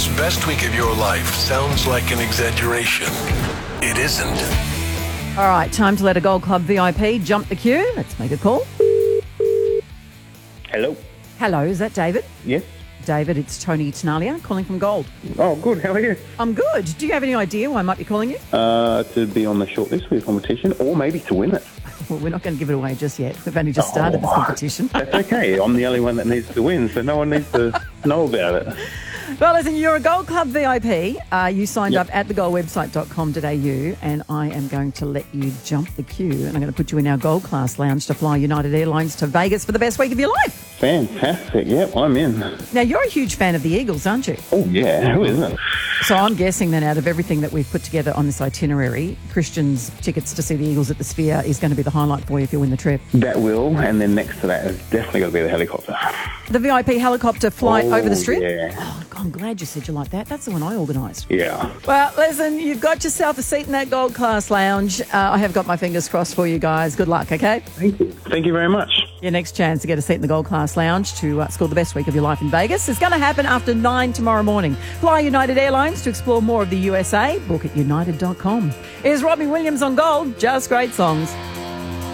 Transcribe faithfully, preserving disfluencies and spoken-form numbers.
United's best week of your life sounds like an exaggeration. It isn't. All right, time to let a Gold Club V I P jump the queue. Let's make a call. Hello. Hello, is that David? Yes. David, it's Tony Tenalia calling from Gold. Oh, good. How are you? I'm good. Do you have any idea why I might be calling you? Uh, to be on the shortlist for the competition, or maybe to win it. Well, we're not going to give it away just yet. We've only just started Oh. this competition. That's okay. I'm the only one that needs to win, so no one needs to know about it. Well, listen, you're a Gold Club V I P. Uh, you signed Yep. up at the gold website dot com dot a u, and I am going to let you jump the queue, and I'm going to put you in our Gold Class lounge to fly United Airlines to Vegas for the best week of your life. Fantastic. Yep, I'm in. Now, you're a huge fan of the Eagles, aren't you? Oh, yeah. Who isn't? So I'm guessing that out of everything that we've put together on this itinerary, Christian's tickets to see the Eagles at the Sphere is going to be the highlight for you if you win the trip. That will, and then next to that is definitely going to be the helicopter. The V I P helicopter flight Oh, over the strip? yeah. Oh, I'm glad you said you like that. That's the one I organised. Yeah. Well, listen, you've got yourself a seat in that Gold Class lounge. Uh, I have got my fingers crossed for you guys. Good luck, okay? Thank you. Thank you very much. Your next chance to get a seat in the Gold Class lounge to uh, score the best week of your life in Vegas is going to happen after nine tomorrow morning. Fly United Airlines to explore more of the U S A. Book at united dot com. Here's Robbie Williams on Gold. Just great songs.